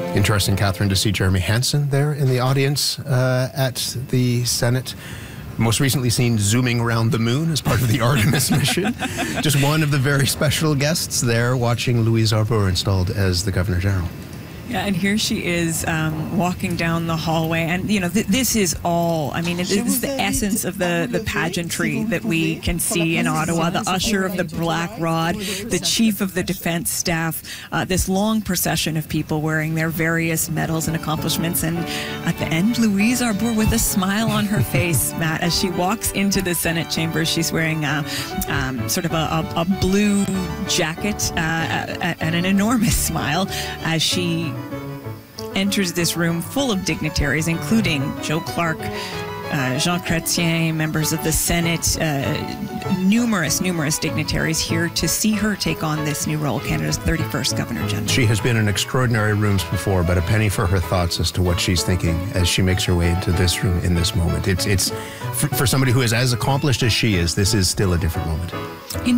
Interesting, Catherine, to see Jeremy Hansen there in the audience at the Senate. Most recently seen zooming around the moon as part of the Artemis mission. Just one of the very special guests there watching Louise Arbour installed as the Governor General. Yeah, and here she is walking down the hallway. And, you know, this is all, I mean, this is the essence of the pageantry that we can see in Ottawa. The usher of the Black Rod, the chief of the defense staff, this long procession of people wearing their various medals and accomplishments. And at the end, Louise Arbour with a smile on her face, Matt, as she walks into the Senate chambers. She's wearing sort of a blue jacket and an enormous smile as she enters this room full of dignitaries, including Joe Clark, Jean Chrétien, members of the Senate, numerous dignitaries here to see her take on this new role, Canada's 31st Governor General. She has been in extraordinary rooms before, but a penny for her thoughts as to what she's thinking as she makes her way into this room in this moment. It's for somebody who is as accomplished as she is, this is still a different moment.